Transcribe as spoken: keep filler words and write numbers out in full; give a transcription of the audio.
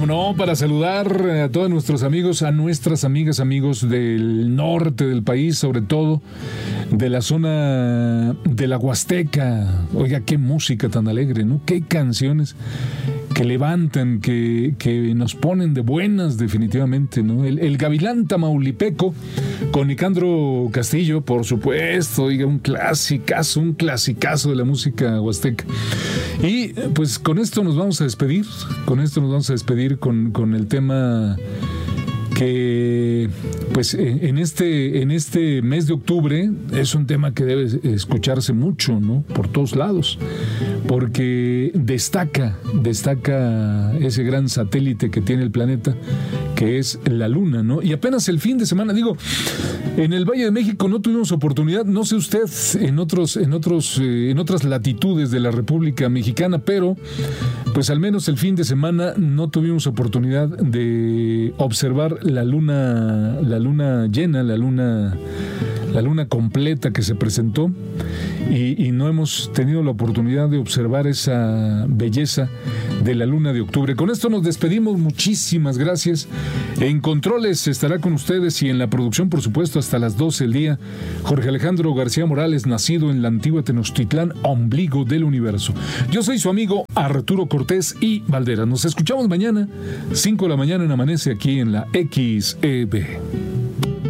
Cómo no, para saludar a todos nuestros amigos, a nuestras amigas, amigos del norte del país, sobre todo de la zona de la Huasteca. Oiga, qué música tan alegre, ¿no? Qué canciones que levantan, que, que nos ponen de buenas definitivamente, ¿no? El, el Gavilán Tamaulipeco con Nicandro Castillo, por supuesto, oiga, un clasicazo, un clasicazo de la música huasteca. Y pues con esto nos vamos a despedir, con esto nos vamos a despedir con, con el tema que pues en este, en este mes de octubre es un tema que debe escucharse mucho, ¿no? Por todos lados, porque destaca, destaca ese gran satélite que tiene el planeta, que es la Luna, ¿no? Y apenas el fin de semana, digo, en el Valle de México no tuvimos oportunidad, no sé usted, en otros, en otros, eh, en otras latitudes de la República Mexicana, pero pues al menos el fin de semana no tuvimos oportunidad de observar la luna, la luna llena, la luna, la luna completa que se presentó, y, y no hemos tenido la oportunidad de observar esa belleza de la luna de octubre. Con esto nos despedimos, muchísimas gracias. En controles estará con ustedes y en la producción, por supuesto, hasta las doce del día, Jorge Alejandro García Morales, nacido en la antigua Tenochtitlán, ombligo del universo. Yo soy su amigo Arturo Cortés y Valderas. Nos escuchamos mañana, cinco de la mañana en Amanece, aquí en la X E B.